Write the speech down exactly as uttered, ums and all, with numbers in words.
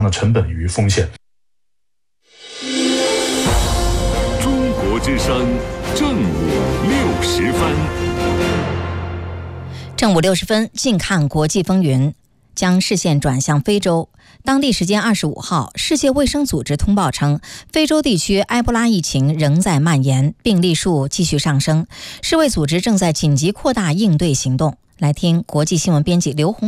的成本与风险。 中国之声正午六十分， 正午六十分，近看国际风云。将视线转向非洲。当地时间二十五号，世界卫生组织通报称，非洲地区埃博拉疫情仍在蔓延，病例数继续上升。世卫组织正在紧急扩大应对行动。来听国际新闻编辑刘红